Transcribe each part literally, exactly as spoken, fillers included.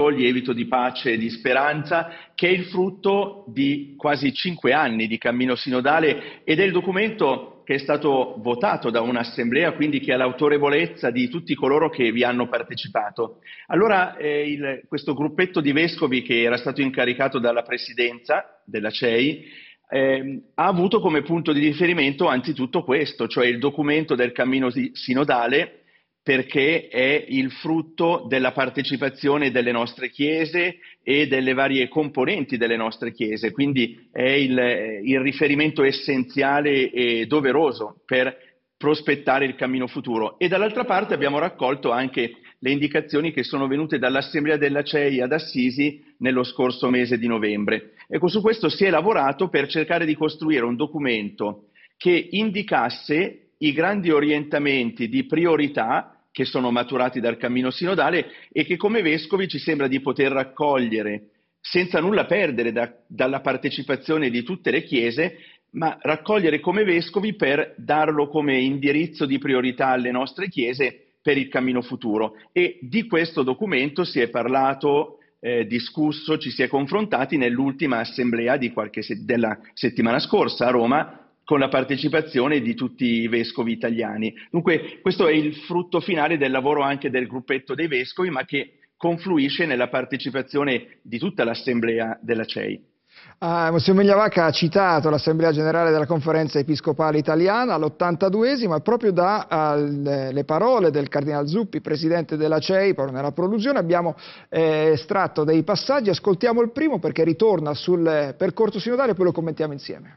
lievito di pace e di speranza, che è il frutto di quasi cinque anni di cammino sinodale ed è il documento che è stato votato da un'assemblea, quindi che ha l'autorevolezza di tutti coloro che vi hanno partecipato. Allora eh, il, questo gruppetto di vescovi che era stato incaricato dalla presidenza della C E I eh, ha avuto come punto di riferimento anzitutto questo, cioè il documento del cammino sinodale, perché è il frutto della partecipazione delle nostre chiese e delle varie componenti delle nostre chiese, quindi è il, il riferimento essenziale e doveroso per prospettare il cammino futuro. E dall'altra parte abbiamo raccolto anche le indicazioni che sono venute dall'Assemblea della C E I ad Assisi nello scorso mese di novembre. Ecco, su questo si è lavorato per cercare di costruire un documento che indicasse i grandi orientamenti di priorità che sono maturati dal cammino sinodale e che come vescovi ci sembra di poter raccogliere senza nulla perdere da, dalla partecipazione di tutte le chiese, ma raccogliere come vescovi per darlo come indirizzo di priorità alle nostre chiese per il cammino futuro. E di questo documento si è parlato, eh, discusso, ci si è confrontati nell'ultima assemblea di qualche se- della settimana scorsa a Roma, con la partecipazione di tutti i vescovi italiani. Dunque questo è il frutto finale del lavoro anche del gruppetto dei vescovi, ma che confluisce nella partecipazione di tutta l'assemblea della C E I. Uh, Monsignor Migliavacca ha citato l'Assemblea Generale della Conferenza Episcopale Italiana all'ottantaduesima e proprio dalle uh, parole del Cardinal Zuppi, Presidente della C E I, proprio nella prolusione abbiamo eh, estratto dei passaggi. Ascoltiamo il primo perché ritorna sul percorso sinodale e poi lo commentiamo insieme.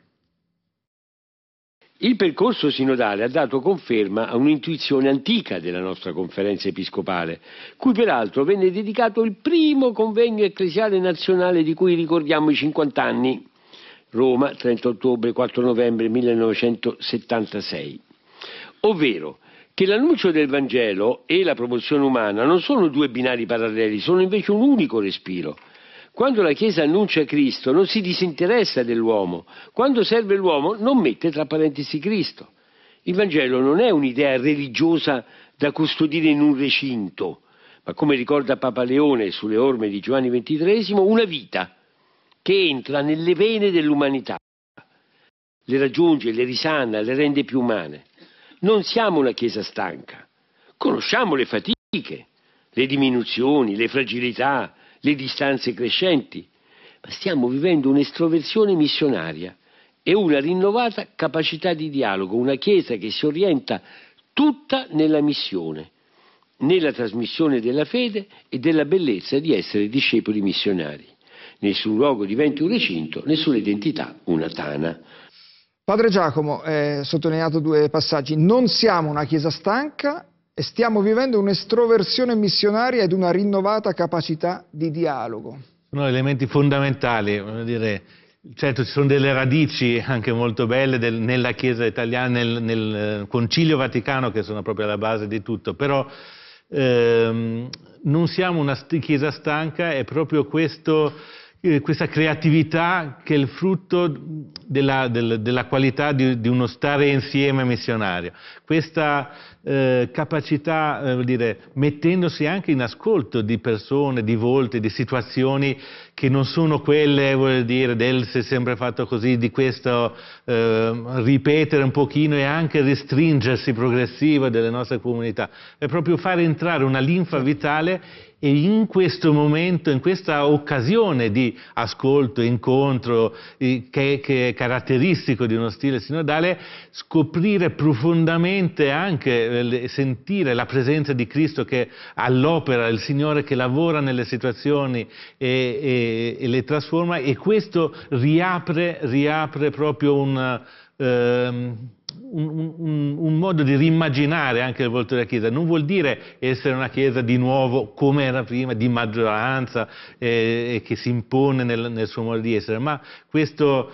Il percorso sinodale ha dato conferma a un'intuizione antica della nostra conferenza episcopale, cui peraltro venne dedicato il primo convegno ecclesiale nazionale di cui ricordiamo i cinquanta anni, Roma, trenta ottobre quattro novembre millenovecentosettantasei, ovvero che l'annuncio del Vangelo e la promozione umana non sono due binari paralleli, sono invece un unico respiro. Quando la Chiesa annuncia Cristo non si disinteressa dell'uomo, quando serve l'uomo non mette tra parentesi Cristo. Il Vangelo non è un'idea religiosa da custodire in un recinto, ma come ricorda Papa Leone sulle orme di Giovanni ventitreesimo, una vita che entra nelle vene dell'umanità, le raggiunge, le risana, le rende più umane. Non siamo una Chiesa stanca, conosciamo le fatiche, le diminuzioni, le fragilità, le distanze crescenti, ma stiamo vivendo un'estroversione missionaria e una rinnovata capacità di dialogo, una Chiesa che si orienta tutta nella missione, nella trasmissione della fede e della bellezza di essere discepoli missionari. Nessun luogo diventi un recinto, nessuna identità una tana. Padre Giacomo, ha eh, sottolineato due passaggi. Non siamo una Chiesa stanca e stiamo vivendo un'estroversione missionaria ed una rinnovata capacità di dialogo. Sono elementi fondamentali, voglio dire, certo ci sono delle radici anche molto belle del, nella Chiesa italiana, nel, nel Concilio Vaticano, che sono proprio alla base di tutto, però ehm, non siamo una Chiesa stanca, è proprio questo, eh, questa creatività che è il frutto della, del, della qualità di, di uno stare insieme missionario. Questa eh, capacità, eh, vuol dire, mettendosi anche in ascolto di persone, di volti, di situazioni che non sono quelle, vuol dire, del si è sempre fatto così, di questo eh, ripetere un pochino e anche restringersi progressivo delle nostre comunità. È proprio fare entrare una linfa vitale e in questo momento, in questa occasione di ascolto, incontro, eh, che, che è caratteristico di uno stile sinodale, scoprire profondamente anche, eh, sentire la presenza di Cristo che all'opera, il Signore che lavora nelle situazioni e, e, e le trasforma, e questo riapre, riapre proprio un... Um, Un, un, un modo di rimmaginare anche il volto della Chiesa. Non vuol dire essere una Chiesa di nuovo come era prima, di maggioranza eh, che si impone nel, nel suo modo di essere, ma questa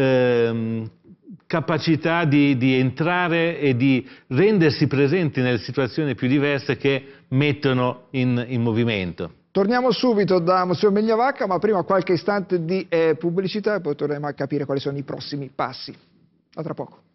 eh, capacità di, di entrare e di rendersi presenti nelle situazioni più diverse che mettono in, in movimento. Torniamo subito da Monsignor Migliavacca, ma prima qualche istante di eh, pubblicità e poi torneremo a capire quali sono i prossimi passi. A tra poco.